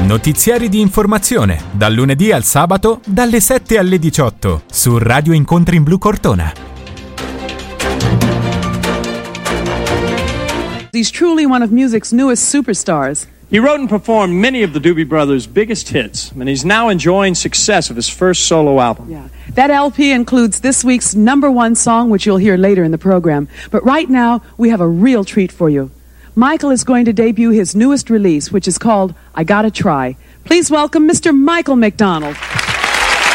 Notiziari di informazione, dal lunedì al sabato, dalle 7 alle 18, su Radio Incontri in Blu Cortona. He's truly one of music's newest superstars. He wrote and performed many of the Doobie Brothers' biggest hits, and he's now enjoying success of his first solo album. Yeah. That LP includes this week's #1 song, which you'll hear later in the program. But right now, we have a real treat for you. Michael is going to debut his newest release, which is called I Gotta Try. Please welcome Mr. Michael McDonald.